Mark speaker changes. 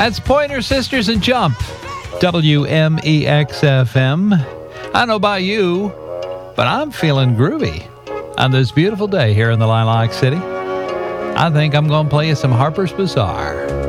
Speaker 1: That's Pointer Sisters and Jump, WMEX-FM. I don't know about you, but I'm feeling groovy on this beautiful day here in the Lilac City. I think I'm going to play you some Harper's Bazaar.